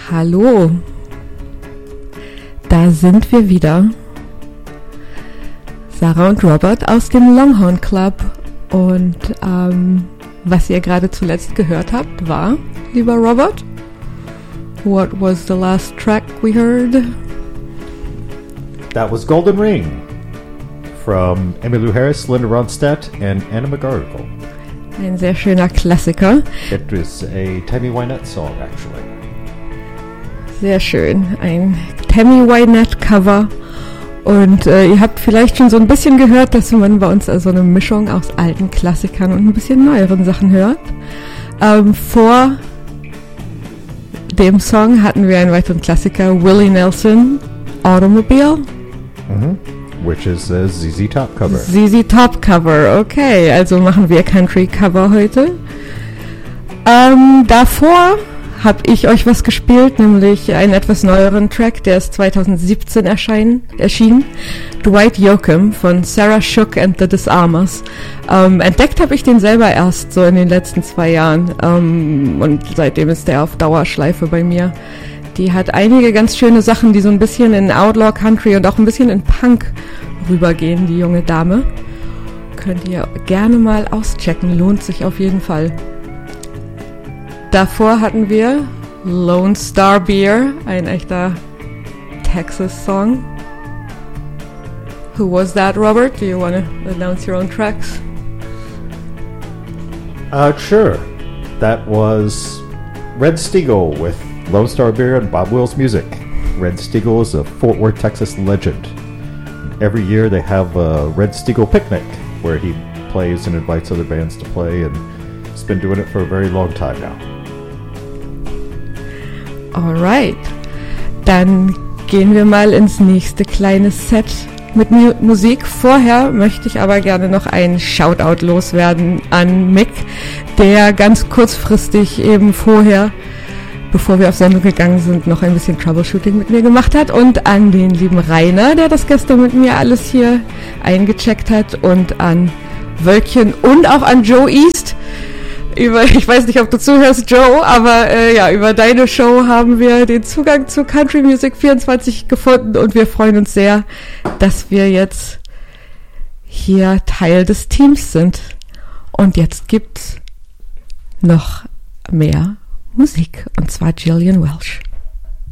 Hallo, da sind wir wieder. Sarah und Robert aus dem Longhorn Club. Und was ihr gerade zuletzt gehört habt, war, lieber Robert, what was the last track we heard? That was Golden Ring from Emmylou Harris, Linda Ronstadt and Anna McGarrigle. Ein sehr schöner Klassiker. It is a Tammy Wynette song, actually. Sehr schön. Ein Tammy Wynette Cover. Und ihr habt vielleicht schon so ein bisschen gehört, dass man bei uns so eine Mischung aus alten Klassikern und ein bisschen neueren Sachen hört. Vor dem Song hatten wir einen weiteren Klassiker, Willie Nelson, Automobile. Which is a ZZ Top cover. ZZ Top Cover, okay. Also machen wir Country Cover heute. Davor habe ich euch was gespielt, nämlich einen etwas neueren Track, der ist 2017 erschienen. Dwight Yoakam von Sarah Shook and the Disarmers. Entdeckt habe ich den selber erst so in den letzten 2 Jahren und seitdem ist der auf Dauerschleife bei mir. Die hat einige ganz schöne Sachen, die so ein bisschen in Outlaw Country und auch ein bisschen in Punk rübergehen, die junge Dame. Könnt ihr gerne mal auschecken, lohnt sich auf jeden Fall. Davor hatten wir Lone Star Beer, ein echter Texas-Song. Who was that, Robert? Do you want to announce your own tracks? Sure. That was Red Steagle with Lone Star Beer and Bob Wills Music. Red Steagle is a Fort Worth, Texas legend. Every year they have a Red Steagle picnic where he plays and invites other bands to play, and he's been doing it for a very long time now. Alright, dann gehen wir mal ins nächste kleine Set mit Musik. Vorher möchte ich aber gerne noch einen Shoutout loswerden an Mick, der ganz kurzfristig eben vorher, bevor wir auf Sendung gegangen sind, noch ein bisschen Troubleshooting mit mir gemacht hat, und an den lieben Rainer, der das gestern mit mir alles hier eingecheckt hat, und an Wölkchen und auch an Joe East. Ich weiß nicht, ob du zuhörst, Joe, aber über deine Show haben wir den Zugang zu Country Music 24 gefunden und wir freuen uns sehr, dass wir jetzt hier Teil des Teams sind. Und jetzt gibt's noch mehr Musik, und zwar Gillian Welch.